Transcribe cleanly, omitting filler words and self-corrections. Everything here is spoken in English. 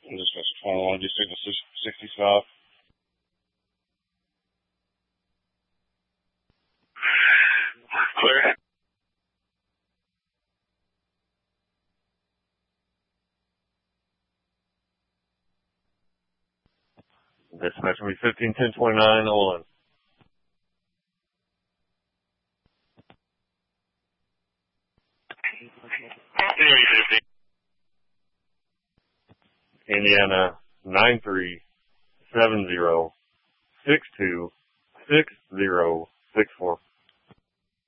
Dispatch 21, just signal 60 south. Clear. Dispatch will be 15-10-29, Olin. Indiana 9370626064.